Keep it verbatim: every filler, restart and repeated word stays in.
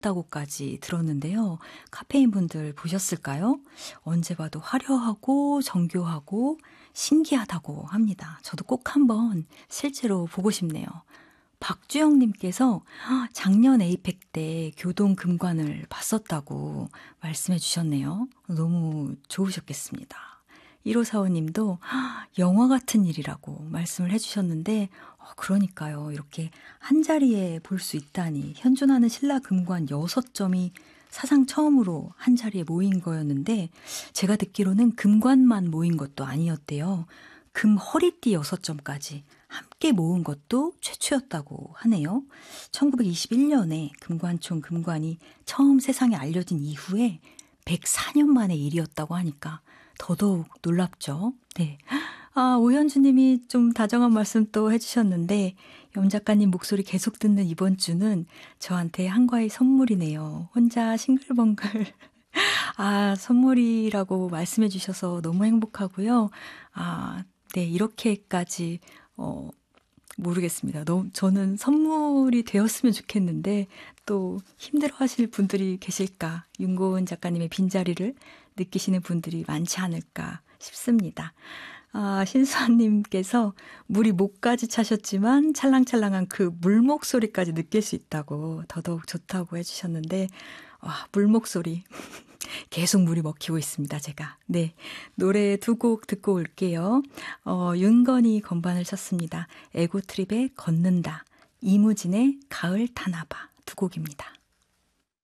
있다고까지 들었는데요. 카페인 분들 보셨을까요? 언제 봐도 화려하고 정교하고 신기하다고 합니다. 저도 꼭 한번 실제로 보고 싶네요. 박주영님께서 작년 에이펙 때 교동금관을 봤었다고 말씀해 주셨네요. 너무 좋으셨겠습니다. 일오사오님도 영화 같은 일이라고 말씀을 해주셨는데 어, 그러니까요. 이렇게 한자리에 볼 수 있다니 현존하는 신라금관 여섯 점이 사상 처음으로 한자리에 모인 거였는데 제가 듣기로는 금관만 모인 것도 아니었대요. 금 허리띠 여섯 점까지 함께 모은 것도 최초였다고 하네요. 천구백이십일 년에 금관총 금관이 처음 세상에 알려진 이후에 백사 년 만의 일이었다고 하니까 더더욱 놀랍죠. 네. 아, 오현주님이 좀 다정한 말씀 또 해주셨는데 염 작가님 목소리 계속 듣는 이번 주는 저한테 한과의 선물이네요. 혼자 싱글벙글. 아, 선물이라고 말씀해 주셔서 너무 행복하고요. 아, 네, 이렇게까지 어, 모르겠습니다. 너무, 저는 선물이 되었으면 좋겠는데 또 힘들어 하실 분들이 계실까? 윤고은 작가님의 빈자리를 느끼시는 분들이 많지 않을까 싶습니다. 아, 신수아님께서 물이 목까지 차셨지만 찰랑찰랑한 그 물목 소리까지 느낄 수 있다고 더더욱 좋다고 해주셨는데 와, 물목 소리 계속 물이 먹히고 있습니다, 제가. 네, 노래 두 곡 듣고 올게요. 어, 윤건이 건반을 쳤습니다. 에고트립의 걷는다, 이무진의 가을 타나봐 두 곡입니다.